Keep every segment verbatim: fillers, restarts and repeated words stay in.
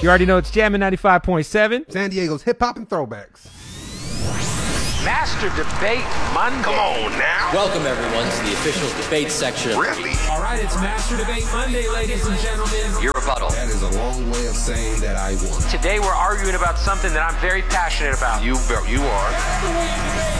You already know it's Jammin' ninety-five point seven. San Diego's hip-hop and throwbacks. Master Debate Monday. Come on now. Welcome, everyone, to the official debate section. Really? All right, it's Master Debate Monday, ladies and gentlemen. Your rebuttal. That is a long way of saying that I won. Today we're arguing about something that I'm very passionate about. You, you are.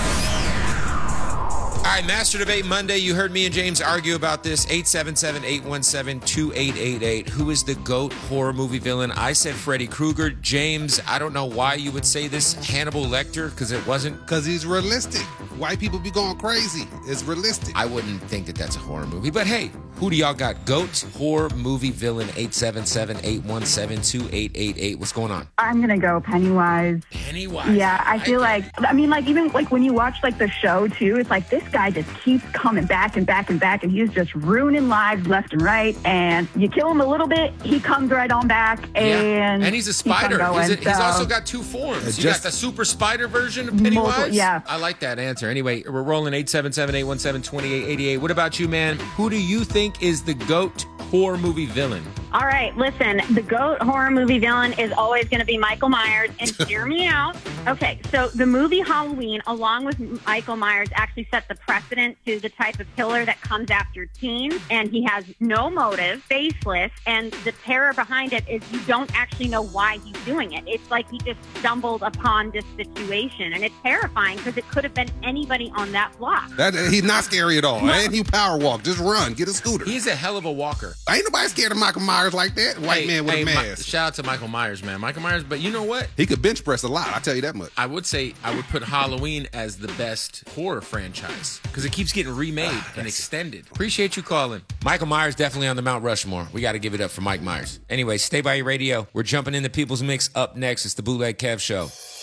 All right, Master Debate Monday. You heard me and James argue about this. eight seven seven, eight one seven, two eight eight eight. Who is the GOAT horror movie villain? I said Freddy Krueger. James, I don't know why you would say this. Hannibal Lecter, because it wasn't. Because he's realistic. White people be going crazy. It's realistic. I wouldn't think that that's a horror movie. But hey, who do y'all got? GOAT horror movie villain. eight seven seven, eight one seven, two eight eight eight. What's going on? I'm going to go Pennywise. Pennywise. Yeah, I feel like, I mean, like, even like when you watch like the show too, it's like this guy just keeps coming back and back and back, and he's just ruining lives left and right. And you kill him a little bit, he comes right on back, and yeah. and he's a spider. Going, he's, a, he's so. also got two forms. It you just, got the super spider version of Pennywise. Multiple, yeah, I like that answer. Anyway, we're rolling eight seven seven, eight one seven, two eight eight eight. What about you, man? Who do you think is the GOAT horror movie villain? All right, listen, the GOAT horror movie villain is always going to be Michael Myers, and hear me out. Okay, so the movie Halloween, along with Michael Myers, actually set the precedent to the type of killer that comes after teens, and he has no motive, faceless, and the terror behind it is you don't actually know why he's doing it. It's like he just stumbled upon this situation, and it's terrifying because it could have been anybody on that block. That, he's not scary at all. No. Ain't he power walk? Just run. Get a scooter. He's a hell of a walker. Ain't nobody scared of Michael Myers like that. White hey, man with hey, a mask. My, shout out to Michael Myers, man. Michael Myers, but you know what? He could bench press a lot. I'll tell you that much. I would say I would put Halloween as the best horror franchise because it keeps getting remade and extended. Appreciate you calling. Michael Myers definitely on the Mount Rushmore. We got to give it up for Mike Myers. Anyway, stay by your radio. We're jumping into People's Mix up next. It's the Bootleg Kev Show.